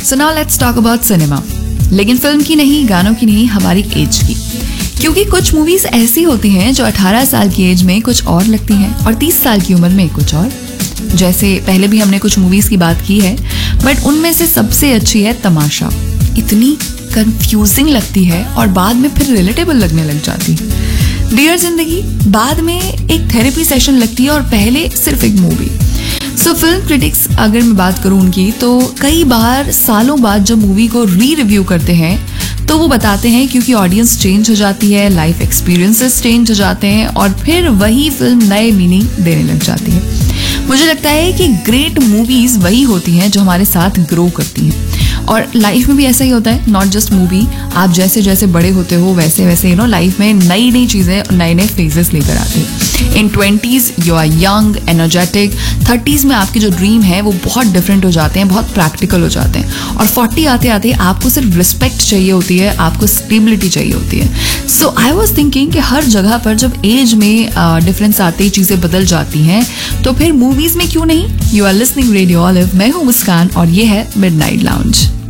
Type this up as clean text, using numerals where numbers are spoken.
So now let's talk about cinema, लेकिन film की नहीं, गानों की नहीं, हमारी एज की। क्योंकि कुछ मूवीज ऐसी होती हैं जो 18 साल की एज में कुछ और लगती हैं और 30 साल की उम्र में कुछ और। जैसे पहले भी हमने कुछ मूवीज की बात की है, बट उनमें से सबसे अच्छी है तमाशा। इतनी कंफ्यूजिंग लगती है और बाद में फिर रिलेटेबल लगने लग जाती है। डियर जिंदगी बाद में एक थेरेपी सेशन लगती है और पहले सिर्फ एक मूवी। सो फिल्म क्रिटिक्स अगर मैं बात करूं उनकी, तो कई बार सालों बाद जब मूवी को रिव्यू करते हैं तो वो बताते हैं क्योंकि ऑडियंस चेंज हो जाती है, लाइफ एक्सपीरियंसेस चेंज हो जाते हैं और फिर वही फिल्म नए मीनिंग देने लग जाती है। मुझे लगता है कि ग्रेट मूवीज वही होती हैं जो हमारे साथ ग्रो करती हैं, और लाइफ में भी ऐसा ही होता है, नॉट जस्ट मूवी। आप जैसे जैसे बड़े होते हो वैसे वैसे लाइफ में नई नई चीजें, नए नए फेजेस लेकर आते हैं। इन 20s you are young, energetic. 30s में आपके जो ड्रीम है वो बहुत डिफरेंट हो जाते हैं, बहुत प्रैक्टिकल हो जाते हैं। और 40 आते आते आपको सिर्फ रिस्पेक्ट चाहिए होती है, आपको स्टेबिलिटी चाहिए होती है। सो आई वॉज थिंकिंग कि हर जगह पर जब एज में डिफरेंस आते ही चीजें बदल जाती हैं, तो फिर मूवीज में क्यों नहीं। You are listening radio olive, मैं हूँ मुस्कान और ये है मिडनाइट लाउंज।